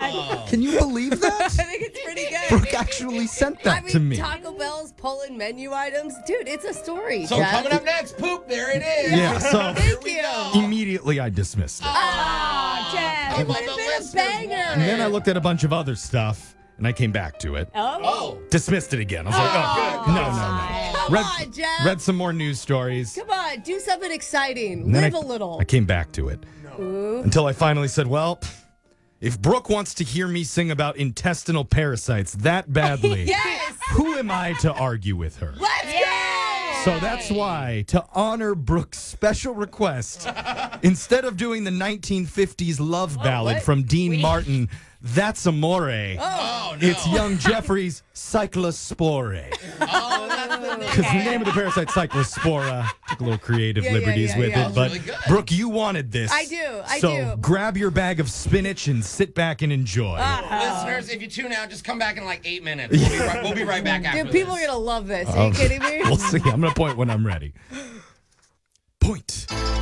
God. Can you believe that? I think it's pretty good. Brooke actually sent that to me. Taco Bell's pulling menu items. Dude, it's a story. So Jeff. coming up next, poop, there it is. Yeah, so Thank you. immediately I dismissed it. Oh, Jeff. It would have been a banger. And then I looked at a bunch of other stuff, and I came back to it. Oh. Dismissed it again. I was like, good. no. Come on, Jeff. Read some more news stories. Come on, do something exciting. And then Live I, a little. I came back to it. Until I finally said, well, if Brooke wants to hear me sing about intestinal parasites that badly, Yes. who am I to argue with her? Let's go. So that's why, to honor Brooke's special request, instead of doing the 1950s love ballad what? from Dean Martin, That's Amore, Oh, no. it's young Jeffrey's Cyclospore. Oh, that's the name. Because the name of the parasite, Cyclospora, took a little creative liberties with yeah. it. But, Really good. Brooke, you wanted this. I do. So grab your bag of spinach and sit back and enjoy. Listeners, if you tune out, just come back in like 8 minutes. We'll be right back after Dude, people are this. going to love this. Are you kidding me? We'll see. I'm going to point when I'm ready. Point.